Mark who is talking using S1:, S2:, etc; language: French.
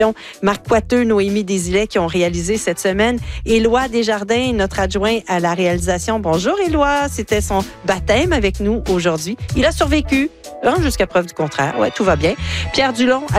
S1: Marc Poiteux, Noémie Desilets qui ont réalisé cette semaine. Éloi Desjardins, notre adjoint à la réalisation. Bonjour Éloi, c'était son baptême avec nous aujourd'hui. Il a survécu jusqu'à preuve du contraire. Ouais, tout va bien. Pierre Dulon